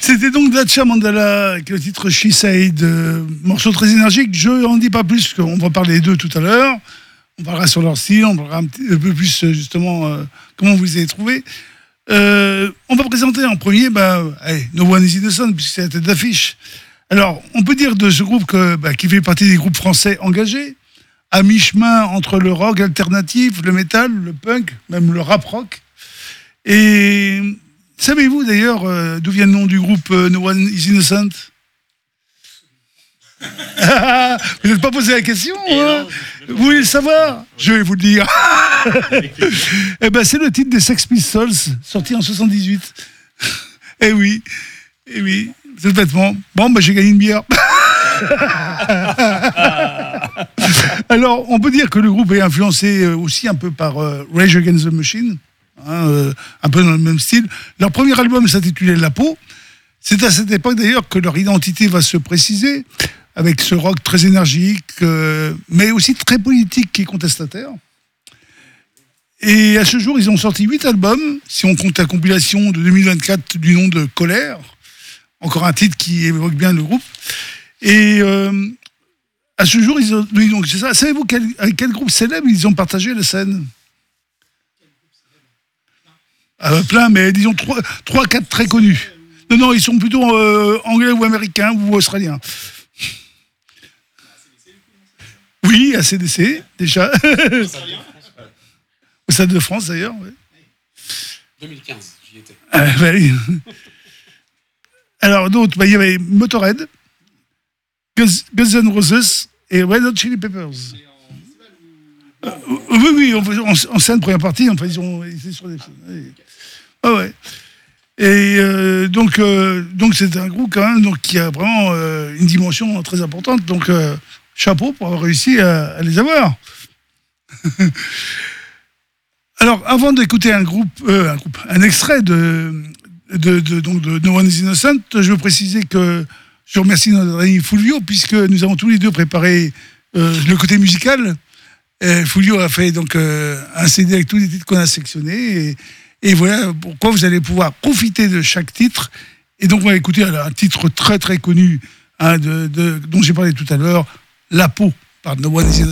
C'était donc Dacha Mandala avec le titre She Said, morceau très énergique. Je n'en dis pas plus, qu'on va parler d'eux tout à l'heure. On parlera sur leur style, on parlera un peu plus justement comment vous les avez trouvés. On va présenter en premier No One Is Innocent, puisque c'est la tête d'affiche. Alors, on peut dire de ce groupe qui fait partie des groupes français engagés, à mi-chemin entre le rock alternatif, le metal, le punk, même le rap rock. Et savez-vous d'ailleurs d'où vient le nom du groupe No One Is Innocent? Vous n'êtes pas posé la question, hein? Vous voulez le savoir? Je vais vous le dire. C'est le titre des Sex Pistols, sorti en 78. Eh oui, c'est bêtement. Bon, j'ai gagné une bière. Alors, on peut dire que le groupe est influencé aussi un peu par Rage Against the Machine, un peu dans le même style. Leur premier album s'intitulait La Peau. C'est à cette époque d'ailleurs que leur identité va se préciser, avec ce rock très énergique, mais aussi très politique qui est contestataire. Et à ce jour, ils ont sorti 8 albums, si on compte la compilation de 2024 du nom de Colère, encore un titre qui évoque bien le groupe. Et à ce jour, donc c'est ça. Savez-vous avec quel groupe célèbre ils ont partagé la scène? Plein, mais disons 3-4 très connus. Non, ils sont plutôt anglais ou américains ou australiens. Oui, ACDC, déjà. Au Stade de France, d'ailleurs. Ouais. 2015, j'y étais. Oui. Alors, d'autres, il y avait Motorhead, Guns N' Roses et Red Hot Chili Peppers. Oui, en scène, première partie, enfin, ils étaient sur des films. Ouais. Et donc c'est un groupe quand même qui a vraiment une dimension très importante. Donc, chapeau pour avoir réussi à les avoir. Alors, avant d'écouter un extrait de No One Is Innocent, je veux préciser que je remercie notre ami Fulvio, puisque nous avons tous les deux préparé le côté musical. Fulvio a fait donc un CD avec tous les titres qu'on a sélectionnés. Et voilà pourquoi vous allez pouvoir profiter de chaque titre. Et donc, on va écouter un titre très, très connu dont j'ai parlé tout à l'heure, La Peau, par No One Is Innocent.